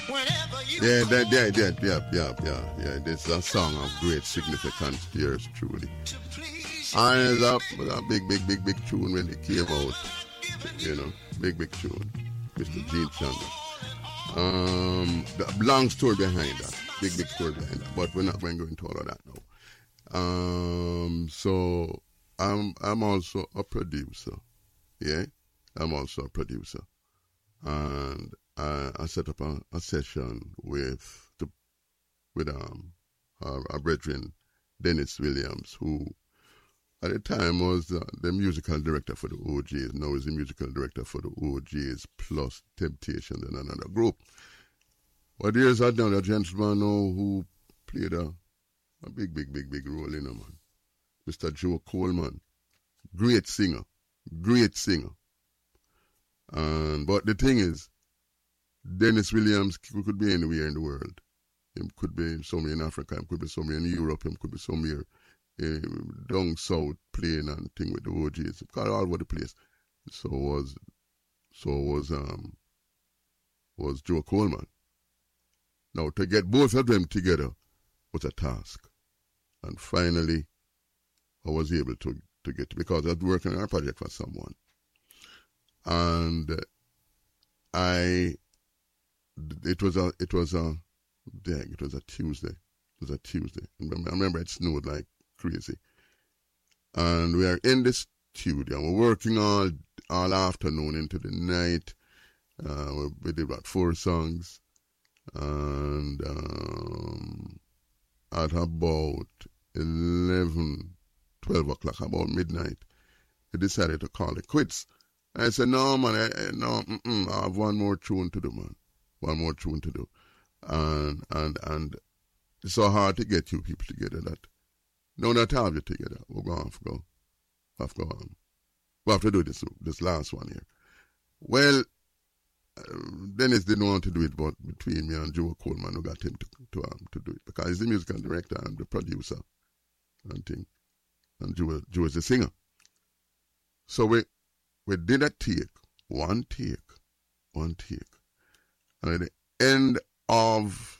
Yeah, yeah. This is a song of great significance to yours truly. And it's a big tune when it came out. You know, big tune. Mr. Gene Chandler. The long story behind that. Big story behind that. But we're not going to go into all of that now. So I'm also a producer. Yeah? I'm also a producer. And I set up a session with our brethren, Dennis Williams, who at the time was the musical director for the OGs. Now he's the musical director for the OGs plus Temptations and another group. But there's another gentleman now who played a big role in it, man. Mr. Joe Coleman. Great singer. But the thing is, Dennis Williams could be anywhere in the world. He could be somewhere in Africa, he could be somewhere in Europe, he could be somewhere down south playing and thing with the OGs. All over the place. So was Joe Coleman. Now to get both of them together was a task. And finally I was able to get, because I was working on a project for someone. And it was a Tuesday. I remember it snowed like crazy. And we are in the studio. We're working all afternoon into the night. We did about 4 songs. And at about 11, 12 o'clock, about midnight, we decided to call it quits. I said, no, man, I have one more tune to do, man. One more tune to do. And it's so hard to get you people together that, no, not have you together. We're going to we have to do this last one here. Well, Dennis didn't want to do it, but between me and Joe Coleman, who got him to do it, because he's the musical director and the producer and thing. And Joe is the singer. So we did a take, one take. And at the end of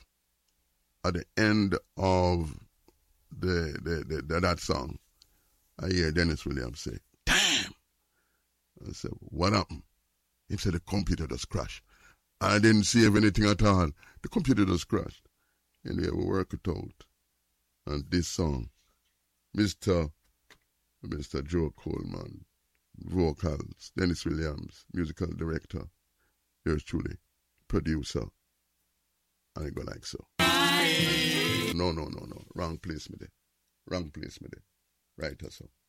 that song, I hear Dennis Williams say, "Damn!" I said, "What happened?" He said, "The computer just crashed." I didn't save anything at all. The computer just crashed. Anyway, we work it out. And this song, Mr. Joe Coleman, vocals, Dennis Williams, musical director, yours truly, producer, and it go like so. No. Wrong place me there. Right or so.